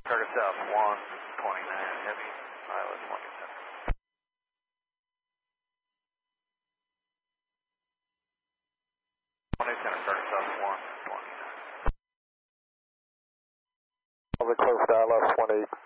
Target South 129, heavy, pilot 27. Center, Target South 129. Public close dial left 18.